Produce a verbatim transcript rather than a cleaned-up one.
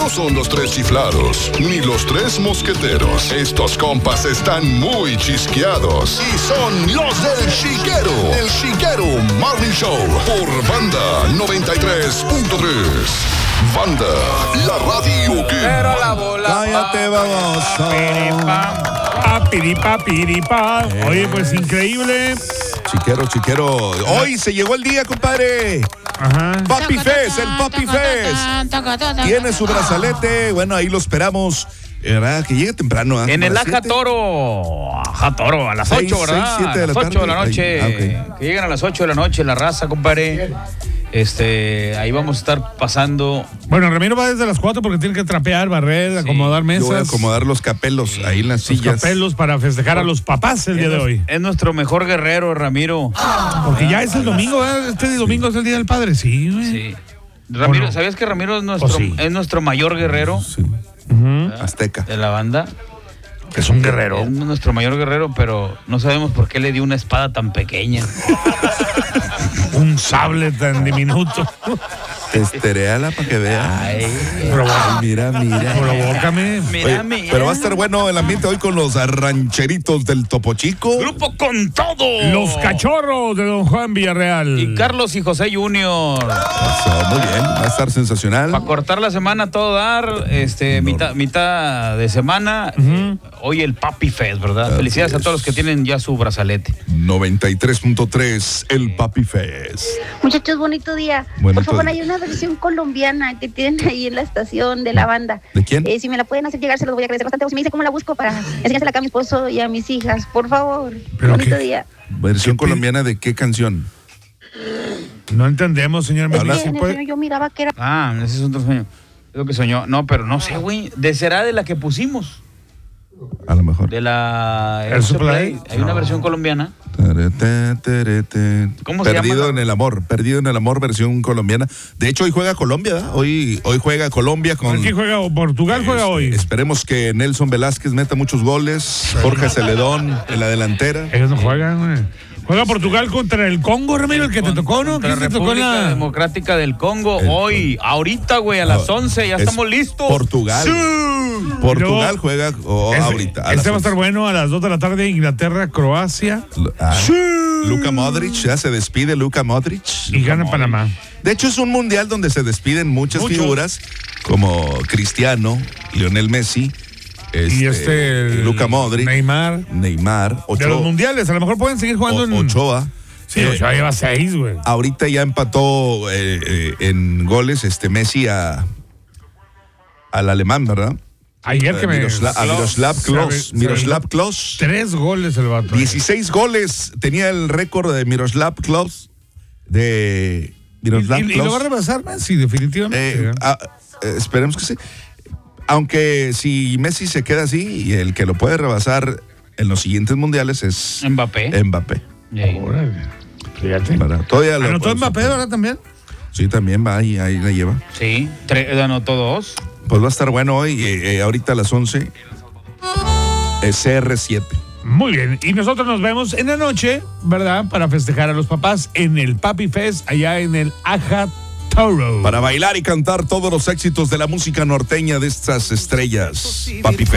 no son los tres chiflados, ni los tres mosqueteros. Estos compas están muy chisqueados y son los del Chiquero. El Chiquero Morning Show por Banda noventa y tres punto tres. Banda, la radio que... Pero la bola... Cállate, baboso. Piripa, piripa. Oye, pues increíble. Chiquero, chiquero. Hoy se llegó el día, compadre. Ajá. Papi Fest, el Papi Fest. Tiene su brazalete. Bueno, ahí lo esperamos. ¿Verdad? Que llegue temprano. ¿eh? En el Aja Aja Toro. Aja Toro, a las Seis, ocho, ¿verdad? seis, siete de a la las ocho de la tarde. noche. Ahí, ah, okay. Que lleguen a las ocho de la noche la raza, compadre. Este, ahí vamos a estar pasando. Bueno, Ramiro va desde las cuatro porque tiene que trapear, barrer, Sí. acomodar mesas. Yo voy a acomodar los capelos ahí en las Los sillas. capelos para festejar a los papás el día de hoy. Es nuestro mejor guerrero, Ramiro. Porque ya es el domingo, ¿eh? Este domingo es el Día del Padre, sí, güey. Sí. Ramiro, ¿O no? ¿sabías que Ramiro es nuestro, ¿O sí? es nuestro mayor guerrero Sí. Ujú. Azteca. de la banda? Es un guerrero. Es nuestro mayor guerrero, pero no sabemos por qué le dio una espada tan pequeña. Un sable tan diminuto. Estereala para que vea. Ay, Provo- Mira, mira. Provócame. mira, Oye, mira. pero va a estar bueno el ambiente hoy con los rancheritos del Topo Chico. Grupo con todo. Los cachorros de Don Juan Villarreal. Y Carlos y José Junior. Eso, muy bien, va a estar sensacional. Para cortar la semana a todo dar, este, mitad, mitad de semana, eh, hoy el Papi Fest, ¿verdad? Así Felicidades a es. todos los que tienen ya su brazalete. noventa y tres punto tres, el Papi Fest. Muchachos, bonito día. Bonito Por favor, día. hay una versión colombiana que tienen ahí en la estación de la banda. ¿De quién? Eh, si me la pueden hacer llegar, se los voy a agradecer bastante. O si me dicen cómo la busco para enseñársela acá a mi esposo y a mis hijas. Por favor. ¿Pero Bonito qué? día. ¿Versión colombiana de qué canción? No entendemos, señor Habla- Medina. Es que en el sueño yo miraba que era... Ah, ese es otro sueño. Es lo que soñó. No, pero no sé, güey. ¿De será de la que pusimos? A lo mejor. De la... ¿El Supply? Hay una No. versión colombiana. Tarete, tarete. ¿Cómo se Perdido llama? en el amor, perdido en el amor, versión colombiana. De hecho, hoy juega Colombia, ¿verdad? Hoy, hoy juega Colombia con... ¿Quién juega? Portugal juega Este, hoy. Esperemos que Nelson Velázquez meta muchos goles. Jorge Celedón en la delantera. Ellos no juegan, güey. Juega Portugal contra el Congo, Ramiro, el que te tocó, ¿no? Contra ¿Quién la te tocó en República la...? Democrática del Congo. El- Hoy, ahorita, güey, a las Ah, once, ya es estamos listos. Portugal. Sí. Portugal Luego, juega oh, Ese- ahorita. a Este las va a estar once. bueno a las dos de la tarde, Inglaterra, Croacia. Ah, Luka Modric, ya se despide Luka Modric. Y gana Panamá. De hecho, es un mundial donde se despiden muchas Muchos. figuras, como Cristiano, Lionel Messi, este, y este... el Luka Modric, Neymar. Neymar, De Ochoa. los mundiales, a lo mor pueden seguir jugando O- en... Ochoa. Sí, Eh, Ochoa lleva seis, güey. Ahorita ya empató eh, eh, en goles este Messi a al alemán, ¿verdad? Ayer que Eh, me... Miroslav, a Miroslav Se- Klose. se- Miroslav Klose. Tres goles el vato. dieciséis goles tenía el récord de Miroslav Klose. De Y, Miroslav y- y lo va a Klose. rebasar Messi, definitivamente. Eh, ¿eh? ah, eh, esperemos que sí. Aunque si Messi se queda así, y el que lo puede rebasar en los siguientes mundiales es Mbappé. Mbappé. Sí. Órale. Fíjate. Para- todavía lo ¿Anotó puede Mbappé sacar. ahora también? Sí, también va y ahí la lleva. Sí, tre- anotó dos. Pues va a estar bueno hoy, eh, eh, ahorita a las once. Es C R siete. Muy bien. Y nosotros nos vemos en la noche, ¿verdad? Para festejar a los papás en el Papi Fest, allá en el Aja Toro. Para bailar y cantar todos los éxitos de la música norteña de estas estrellas. Papi Fe.